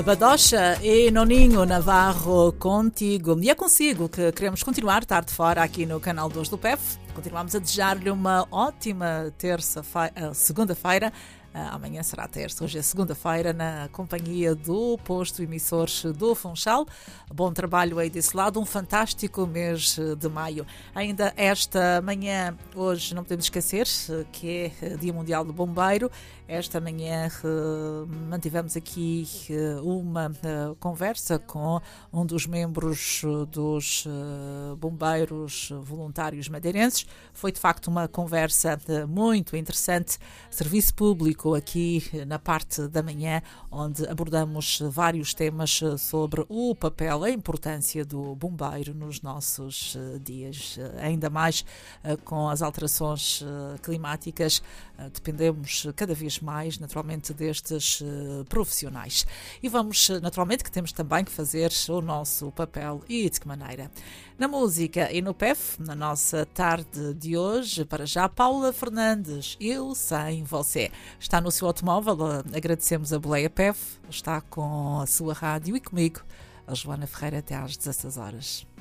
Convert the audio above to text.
Badocha e Noninho Navarro contigo. E é consigo que queremos continuar tarde fora aqui no canal 2 do PEF. Continuamos a desejar-lhe uma ótima segunda-feira. Amanhã será terça, hoje é segunda-feira, na companhia do posto emissor do Funchal. Bom trabalho aí desse lado, um fantástico mês de maio. Ainda esta manhã, hoje não podemos esquecer que é Dia Mundial do Bombeiro. Esta manhã mantivemos aqui uma conversa com um dos membros dos bombeiros voluntários madeirenses. Foi de facto uma conversa muito interessante, serviço público aqui na parte da manhã, onde abordamos vários temas sobre o papel, a importância do bombeiro nos nossos dias. Ainda mais com as alterações climáticas, dependemos cada vez mais, naturalmente, destes profissionais. E vamos, naturalmente, que temos também que fazer o nosso papel e de que maneira. Na música e no PEF, na nossa tarde de hoje, para já, Paula Fernandes, Eu Sem Você. Está no seu automóvel, agradecemos a Boleia PEF, está com a sua rádio e comigo, a Joana Ferreira, até às 16 horas.